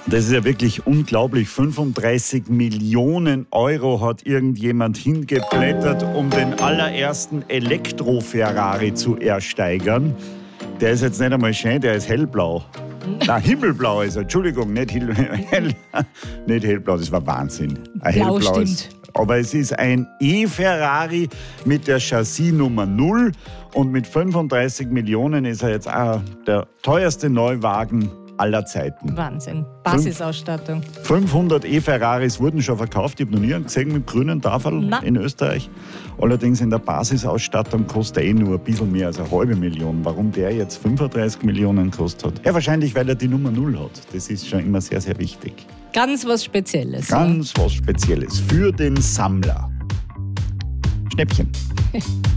Das ist ja wirklich unglaublich. 35 Millionen Euro hat irgendjemand hingeblättert, um den allerersten Elektro-Ferrari zu ersteigern. Der ist jetzt nicht einmal schön, der ist hellblau. Nein, himmelblau ist er. Entschuldigung, nicht hellblau, das war Wahnsinn. Ein Blau hellblaues. stimmt. Aber es ist ein E-Ferrari mit der Chassisnummer 0 und mit 35 Millionen ist er jetzt auch der teuerste Neuwagen aller Zeiten. Wahnsinn. Basisausstattung. 500 E-Ferraris wurden schon verkauft. Ich habe noch nie einen gesehen mit grünen Tafel in Österreich. Allerdings in der Basisausstattung kostet er nur ein bisschen mehr als 500.000. Warum der jetzt 35 Millionen kostet hat? Ja, wahrscheinlich, weil er die Nummer 0 hat. Das ist schon immer sehr, sehr wichtig. Ganz was Spezielles. Ganz was Spezielles für den Sammler. Schnäppchen.